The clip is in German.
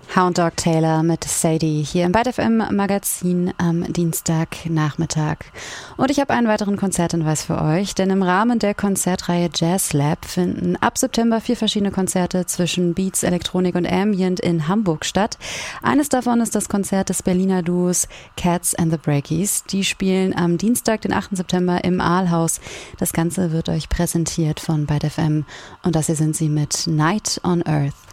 Hound Dog Taylor mit Sadie hier im Byte FM Magazin am Dienstagnachmittag. Und ich habe einen weiteren Konzerthinweis für euch, denn im Rahmen der Konzertreihe Jazz Lab finden ab September 4 verschiedene Konzerte zwischen Beats, Elektronik und Ambient in Hamburg statt. Eines davon ist das Konzert des Berliner Duos Cats and the Breakies. Die spielen am Dienstag, den 8. September im Aalhaus. Das Ganze wird euch präsentiert von Byte FM und das hier sind sie mit Night on Earth.